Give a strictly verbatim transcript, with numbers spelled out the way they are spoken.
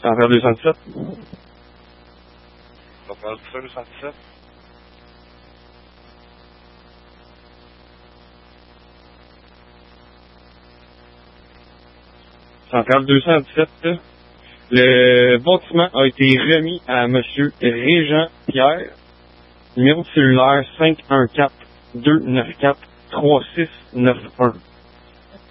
Central deux cent dix-sept. Central deux cent dix-sept. Central deux cent dix-sept. Le bâtiment a été remis à M. Régent Pierre. Numéro de cellulaire cinq un quatre, deux neuf quatre, trois six neuf un.